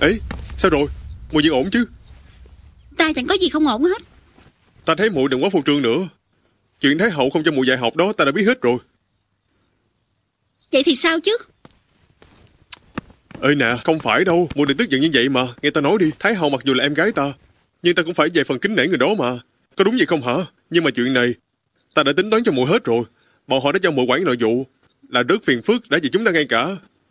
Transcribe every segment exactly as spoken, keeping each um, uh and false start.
Ê, sao rồi? Muội vẫn ổn chứ? Ta chẳng có gì không ổn hết. Ta thấy muội đừng quá phô trương nữa. Chuyện Thái hậu không cho muội dạy học đó ta đã biết hết rồi. Vậy thì sao chứ? Ê nè, không phải đâu, muội đừng tức giận như vậy mà. Nghe ta nói đi, Thái hậu mặc dù là em gái ta, nhưng ta cũng phải về phần kính nể người đó mà. Có đúng vậy không hả? Nhưng mà chuyện này ta đã tính toán cho muội hết rồi. Bọn họ đã cho muội quản nội vụ, là rất phiền phức đã vì chúng ta ngay cả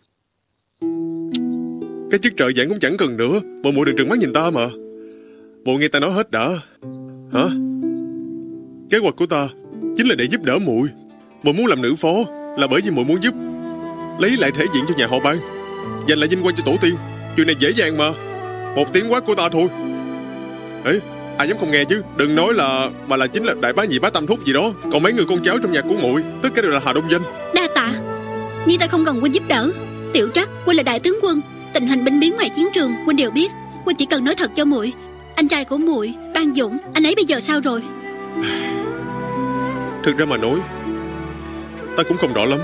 cái chức trợ giảng cũng chẳng cần nữa. Bọn muội đừng trừng mắt nhìn ta mà. Muội nghe ta nói hết đã. Hả? Kế hoạch của ta chính là để giúp đỡ muội. Muội muốn làm nữ phó là bởi vì muội muốn giúp lấy lại thể diện cho nhà họ Ban, giành lại vinh quang cho tổ tiên. Chuyện này dễ dàng mà. Một tiếng quát của ta thôi. Ê, ai dám không nghe chứ. Đừng nói là mà là chính là đại bá nhị bá tam thúc gì đó. Còn mấy người con cháu trong nhà của muội tất cả đều là Hà Đông Danh. Đa tạ, nhưng ta không cần huynh giúp đỡ. Tiểu Trắc, huynh là đại tướng quân, tình hình binh biến ngoài chiến trường huynh đều biết. Huynh chỉ cần nói thật cho muội. Anh trai của muội, Ban Dũng, anh ấy bây giờ sao rồi? Thực ra mà nói, ta cũng không rõ lắm.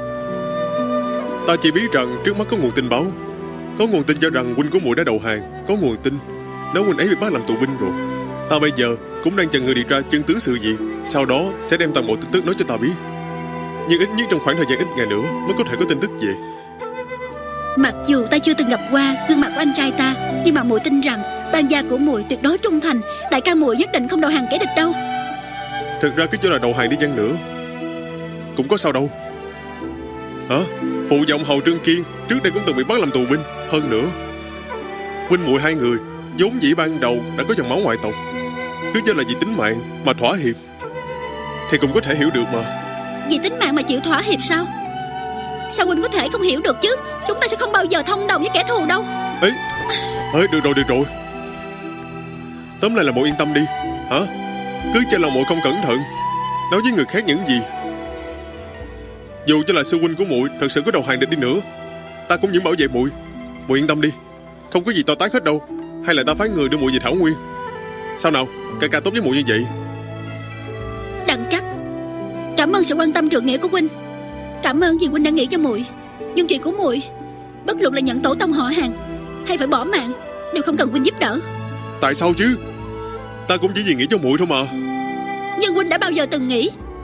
Ta chỉ biết rằng trước mắt có nguồn tin báo. Có nguồn tin cho rằng huynh của muội đã đầu hàng. Có nguồn tin nói huynh ấy bị bắt làm tù binh rồi. Ta bây giờ cũng đang chờ người điều tra chân tướng sự việc, sau đó sẽ đem toàn bộ tin tức nói cho ta biết. Nhưng ít nhất trong khoảng thời gian ít ngày nữa mới có thể có tin tức về. Mặc dù ta chưa từng gặp qua gương mặt của anh trai ta, nhưng mà muội tin rằng Ban gia của muội tuyệt đối trung thành. Đại ca muội nhất định không đầu hàng kẻ địch đâu. Thực ra cái chỗ là đầu hàng đi chăng nữa cũng có sao đâu. Hả? Phụ dòng Hầu Trương Kiên trước đây cũng từng bị bắt làm tù binh. Hơn nữa, huynh muội hai người vốn dĩ ban đầu đã có dòng máu ngoại tộc, cứ cho là vì tính mạng mà thỏa hiệp thì cũng có thể hiểu được mà. Vì tính mạng mà chịu thỏa hiệp sao? Sao huynh có thể không hiểu được chứ? Chúng ta sẽ không bao giờ thông đồng với kẻ thù đâu. Ê, ê được rồi được rồi. Tóm lại là muội yên tâm đi. Hả? Cứ cho là muội không cẩn thận nói với người khác những gì, dù cho là sư huynh của muội thật sự có đầu hàng địch đi nữa, ta cũng vẫn bảo vệ muội. Muội yên tâm đi, không có gì to tát hết đâu. Hay là ta phái người đưa muội về Thảo Nguyên. Sao nào, ca ca tốt với muội như vậy. Đặng Trắc, cảm ơn sự quan tâm trượng nghĩa của huynh. Cảm ơn vì huynh đã nghĩ cho muội. Nhưng chuyện của muội, bất luận là nhận tổ tông họ hàng hay phải bỏ mạng, đều không cần huynh giúp đỡ. Tại sao chứ? Ta cũng chỉ vì nghĩ cho muội thôi mà. Nhưng huynh đã bao giờ từng nghĩ